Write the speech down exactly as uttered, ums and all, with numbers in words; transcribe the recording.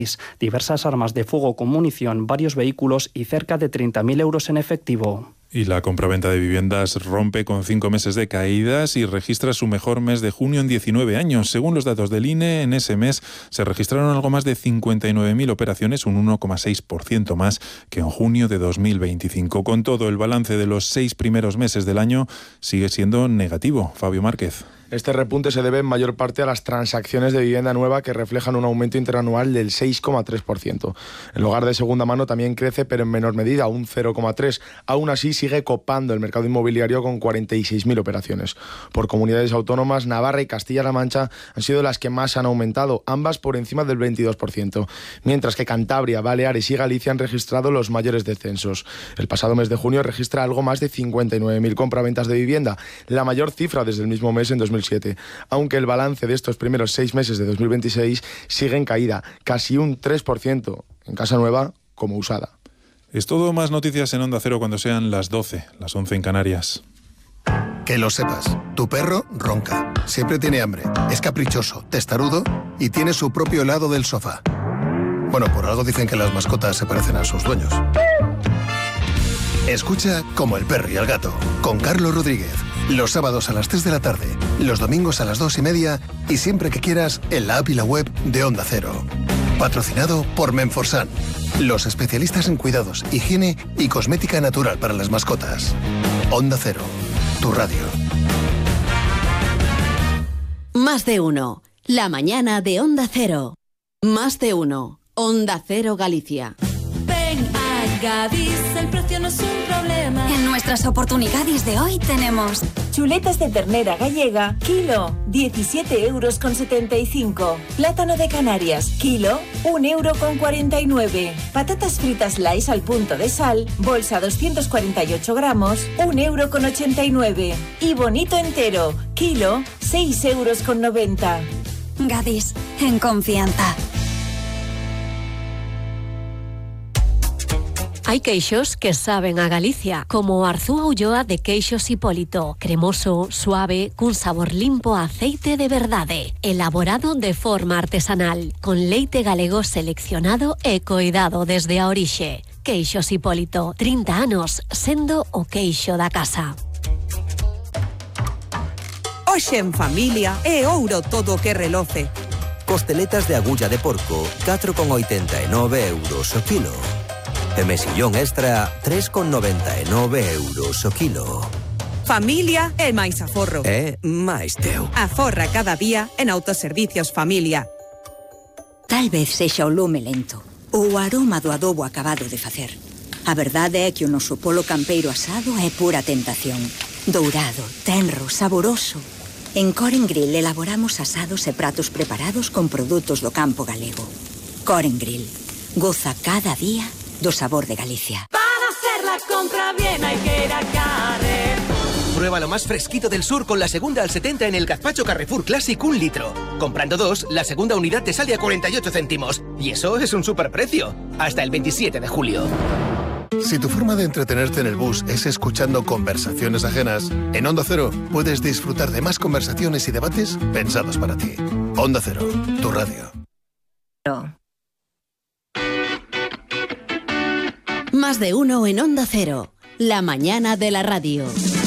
diversas armas de fuego con munición, varios vehículos y cerca de treinta mil euros en efectivo. Y la compraventa de viviendas rompe con cinco meses de caídas y registra su mejor mes de junio en diecinueve años. Según los datos del I N E, en ese mes se registraron algo más de cincuenta y nueve mil operaciones, un uno coma seis por ciento más que en junio de dos mil veinticinco. Con todo, el balance de los seis primeros meses del año sigue siendo negativo. Fabio Márquez. Este repunte se debe en mayor parte a las transacciones de vivienda nueva, que reflejan un aumento interanual del seis coma tres por ciento. El hogar de segunda mano también crece, pero en menor medida, un cero coma tres por ciento. Aún así, sigue copando el mercado inmobiliario con cuarenta y seis mil operaciones. Por comunidades autónomas, Navarra y Castilla-La Mancha han sido las que más han aumentado, ambas por encima del veintidós por ciento, mientras que Cantabria, Baleares y Galicia han registrado los mayores descensos. El pasado mes de junio registra algo más de cincuenta y nueve mil compraventas de vivienda, la mayor cifra desde el mismo mes en dos mil siete, aunque el balance de estos primeros seis meses de dos mil veintiséis sigue en caída, casi un tres por ciento en casa nueva como usada. Es todo. Más noticias en Onda Cero cuando sean las doce, las once en Canarias. Que lo sepas, tu perro ronca, siempre tiene hambre, es caprichoso, testarudo y tiene su propio lado del sofá. Bueno, por algo dicen que las mascotas se parecen a sus dueños. Escucha Como el perro y el gato, con Carlos Rodríguez. Los sábados a las tres de la tarde, los domingos a las dos y media y siempre que quieras en la app y la web de Onda Cero. Patrocinado por Menforsan, los especialistas en cuidados, higiene y cosmética natural para las mascotas. Onda Cero, tu radio. Más de uno. La mañana de Onda Cero. Más de uno. Onda Cero Galicia. Ven a Gadis, el precio no es un problema. En nuestras oportunidades de hoy tenemos chuletas de ternera gallega, kilo, diecisiete euros con setenta y cinco. Plátano de Canarias, kilo, un euro con cuarenta y nueve. Patatas fritas Lays al punto de sal, bolsa doscientos cuarenta y ocho gramos, un euro con ochenta y nueve. Y bonito entero, kilo, seis euros con noventa. Gadis, en confianza. Hay queixos que saben a Galicia, como Arzúa Ulloa de Queixos Hipólito, cremoso, suave, cun sabor limpo a aceite de verdade, elaborado de forma artesanal, con leite galego seleccionado e coidado desde a orixe. Queixos Hipólito, trinta anos sendo o queixo da casa. Hoxe en familia é ouro todo o que reloce. Costeletas de agulla de porco, catro con oitenta e nove euros o kilo. E mesillón extra, tres con noventa e nove euros o kilo. Familia é máis aforro. É máis teu. Aforra cada día en Autoservicios Familia. Tal vez sexa o lume lento ou o aroma do adobo acabado de facer. A verdade é que o noso polo campeiro asado é pura tentación. Dourado, tenro, saboroso. En Coren Grill elaboramos asados e pratos preparados con produtos do campo galego. Coren Grill. Goza cada día do sabor de Galicia. Para hacer la compra bien hay que ir a Carrefour. Prueba lo más fresquito del sur con la segunda al setenta en el gazpacho Carrefour Classic un litro. Comprando dos, la segunda unidad te sale a cuarenta y ocho céntimos. Y eso es un superprecio. Hasta el veintisiete de julio. Si tu forma de entretenerte en el bus es escuchando conversaciones ajenas, en Onda Cero puedes disfrutar de más conversaciones y debates pensados para ti. Onda Cero, tu radio. Más de uno en Onda Cero, la mañana de la radio.